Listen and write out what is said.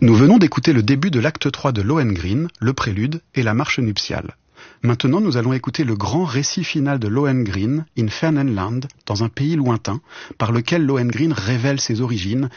Nous venons d'écouter le début de l'acte 3 de Lohengrin, le prélude et la marche nuptiale. Maintenant, nous allons écouter le grand récit final de Lohengrin, In fernen Land, dans un pays lointain, par lequel Lohengrin révèle ses origines